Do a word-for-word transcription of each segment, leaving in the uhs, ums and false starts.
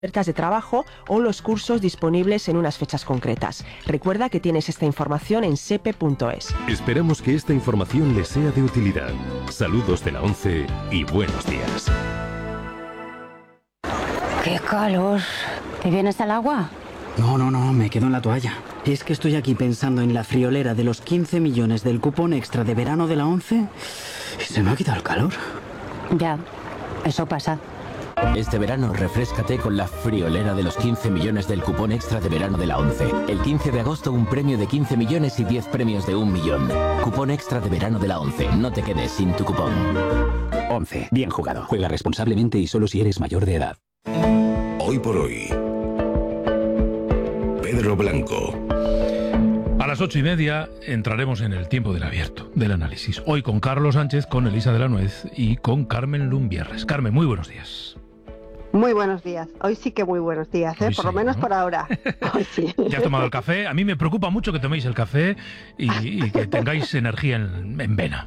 ofertas de trabajo o los cursos disponibles en unas fechas concretas. Recuerda que tienes esta información en sepe punto es. Esperamos que esta información les sea de utilidad. Saludos de la ONCE y buenos días. ¡Qué calor! ¿Te vienes al agua? No, no, no, me quedo en la toalla. Es que estoy aquí pensando en la friolera de los quince millones del cupón extra de verano de la ONCE y se me ha quitado el calor. Ya, eso pasa. Este verano refréscate con la friolera de los quince millones del cupón extra de verano de la ONCE. El quince de agosto un premio de quince millones y diez premios de un millón. Cupón extra de verano de la ONCE. No te quedes sin tu cupón. ONCE. Bien jugado. Juega responsablemente y solo si eres mayor de edad. Hoy por hoy. Pedro Blanco. A las ocho y media entraremos en el tiempo del abierto, del análisis. Hoy con Carlos Sánchez, con Elisa de la Nuez y con Carmen Lumbierres. Carmen, muy buenos días. Muy buenos días. Hoy sí que muy buenos días, ¿eh? Por sí, lo menos ¿no? por ahora. Hoy sí. ¿Ya has tomado el café? A mí me preocupa mucho que toméis el café y, y que tengáis energía en, en vena.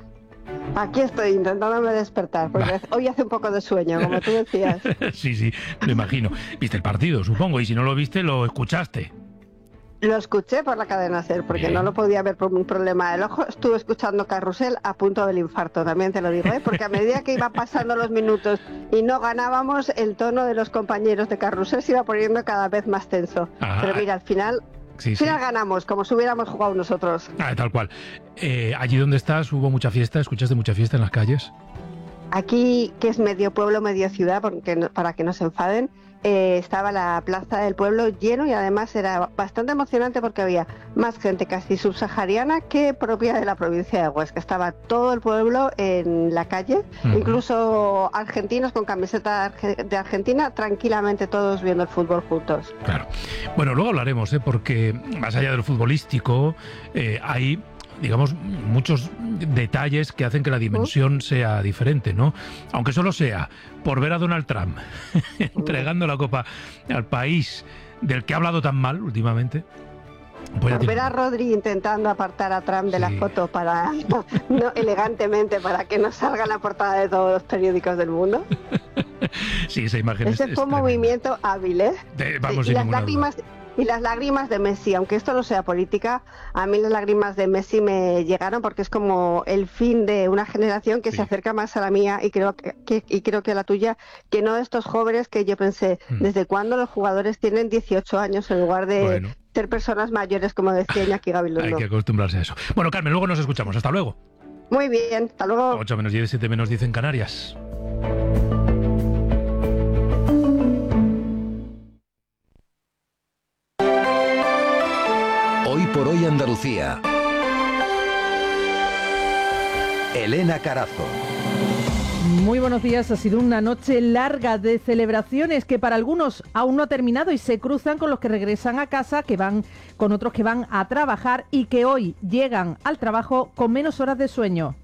Aquí estoy intentándome despertar, porque Va. hoy hace un poco de sueño, como tú decías. Sí, sí, lo imagino. Viste el partido, supongo, y si no lo viste, lo escuchaste. Lo escuché por la cadena SER, porque Bien. no lo podía ver por un problema del ojo. Estuve escuchando Carrusel a punto del infarto, también te lo digo, ¿eh? Porque a medida que iban pasando los minutos y no ganábamos, el tono de los compañeros de Carrusel se iba poniendo cada vez más tenso. Ajá. Pero mira, al final... Sí, al final sí. ganamos, como si hubiéramos jugado nosotros. Ah, tal cual. Eh, allí donde estás, ¿hubo mucha fiesta? ¿Escuchaste mucha fiesta en las calles? Aquí, que es medio pueblo, medio ciudad, porque no, para que no se enfaden, eh, estaba la plaza del pueblo lleno y además era bastante emocionante porque había más gente casi subsahariana que propia de la provincia de Huesca. Estaba todo el pueblo en la calle, uh-huh. incluso argentinos con camiseta de Argentina, tranquilamente todos viendo el fútbol juntos. Claro. Bueno, luego hablaremos, ¿eh? Porque más allá del futbolístico, eh, hay... digamos, muchos detalles que hacen que la dimensión sea diferente, ¿no? Aunque solo sea por ver a Donald Trump entregando la copa al país del que ha hablado tan mal últimamente. Pues por ver a Rodri intentando apartar a Trump de sí. la foto para no, elegantemente para que no salga en la portada de todos los periódicos del mundo. Sí, esa imagen Ese es, fue un movimiento hábil, ¿eh? De, vamos, y, y las lágrimas... Y las lágrimas de Messi, aunque esto no sea política, a mí las lágrimas de Messi me llegaron porque es como el fin de una generación que sí. se acerca más a la mía y creo que, que, y creo que a la tuya, que no de estos jóvenes que yo pensé, hmm. ¿desde cuándo los jugadores tienen dieciocho años en lugar de bueno. ser personas mayores, como decía Iñaki Gabilondo? Hay que acostumbrarse a eso. Bueno, Carmen, luego nos escuchamos. Hasta luego. Muy bien, hasta luego. ocho menos diez, siete menos diez en Canarias. Hoy por hoy Andalucía. Elena Carazo. Muy buenos días. Ha sido una noche larga de celebraciones que para algunos aún no ha terminado y se cruzan con los que regresan a casa, que van con otros que van a trabajar y que hoy llegan al trabajo con menos horas de sueño.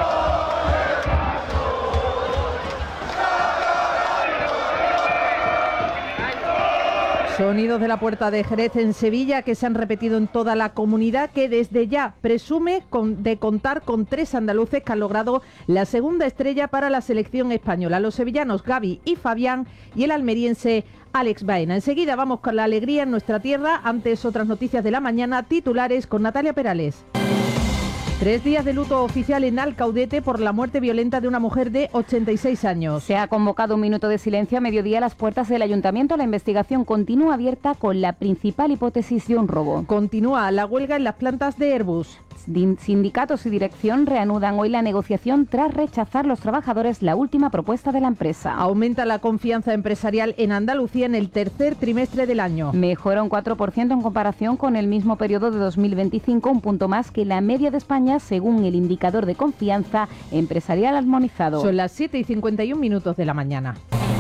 Sonidos de la Puerta de Jerez en Sevilla que se han repetido en toda la comunidad, que desde ya presume con, de contar con tres andaluces que han logrado la segunda estrella para la selección española. Los sevillanos Gaby y Fabián y el almeriense Alex Baena. Enseguida vamos con la alegría en nuestra tierra. Antes, otras noticias de la mañana, titulares con Natalia Perales. Tres días de luto oficial en Alcaudete por la muerte violenta de una mujer de ochenta y seis años. Se ha convocado un minuto de silencio a mediodía a las puertas del ayuntamiento. La investigación continúa abierta con la principal hipótesis de un robo. Continúa la huelga en las plantas de Airbus. Sindicatos y dirección reanudan hoy la negociación tras rechazar los trabajadores la última propuesta de la empresa. Aumenta la confianza empresarial en Andalucía en el tercer trimestre del año. Mejora un cuatro por ciento en comparación con el mismo periodo de dos mil veinticinco, un punto más que la media de España según el indicador de confianza empresarial armonizado. Son las siete y cincuenta y un minutos de la mañana.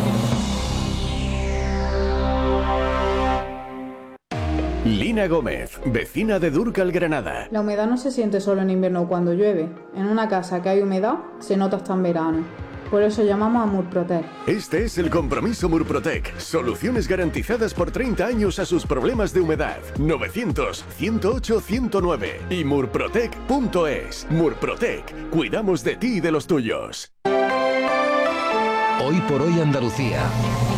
Lina Gómez, vecina de Dúrcal, Granada. La humedad no se siente solo en invierno cuando llueve. En una casa que hay humedad se nota hasta en verano. Por eso llamamos a Murprotec. Este es el compromiso Murprotec. Soluciones garantizadas por treinta años a sus problemas de humedad. novecientos, ciento ocho, ciento nueve y murprotec punto es. Murprotec. Cuidamos de ti y de los tuyos. Hoy por hoy Andalucía.